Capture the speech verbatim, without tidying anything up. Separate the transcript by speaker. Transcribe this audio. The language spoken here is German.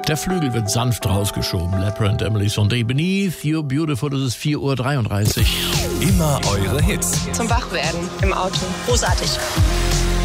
Speaker 1: Der Flügel wird sanft rausgeschoben. Lepre and Emily Sandé, Beneath You're Beautiful, das ist vier Uhr dreiunddreißig.
Speaker 2: Immer eure Hits.
Speaker 3: Zum Wachwerden im Auto. Großartig.